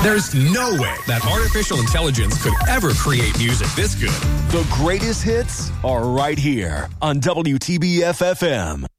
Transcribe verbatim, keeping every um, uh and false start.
There's no way that artificial intelligence could ever create music this good. The greatest hits are right here on W T B F F M.